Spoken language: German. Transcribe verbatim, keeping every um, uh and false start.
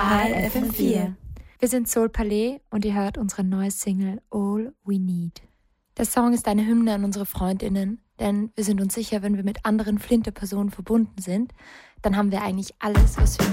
Hi F M vier. Wir sind Soul Palais und ihr hört unsere neue Single All We Need. Der Song ist eine Hymne an unsere FreundInnen, denn wir sind uns sicher, wenn wir mit anderen Flinte-Personen verbunden sind, dann haben wir eigentlich alles, was wir